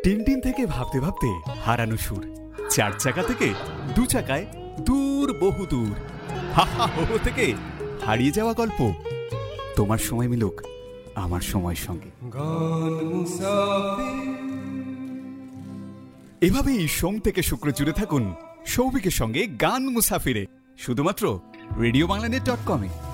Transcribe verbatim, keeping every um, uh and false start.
Tintin থেকে ভাবতে ভাবতে হারানো সুর, চার চাকা থেকে দু চাকায় দূর বহু দূর, হা হা হো হো থেকে হারিয়ে যাওয়া গল্প। তোমার সময় মিলুক আমার সময়ের সঙ্গে। এভাবেই সোম থেকে শুক্র জুড়ে থাকুন সৌভিকের সঙ্গে গান মুসাফিরে, শুধুমাত্র রেডিও বাংলা নেট ডট কমে।